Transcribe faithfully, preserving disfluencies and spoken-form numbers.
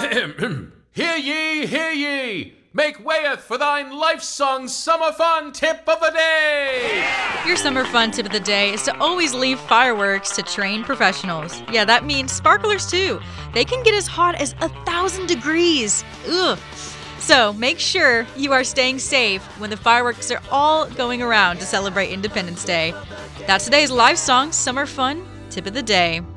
Hear ye, hear ye! Make wayeth for thine life song summer fun tip of the day! Your summer fun tip of the day is to always leave fireworks to trained professionals. Yeah, that means sparklers too. They can get as hot as a thousand degrees. Ugh. So make sure you are staying safe when the fireworks are all going around to celebrate Independence Day. That's today's live song summer fun tip of the day.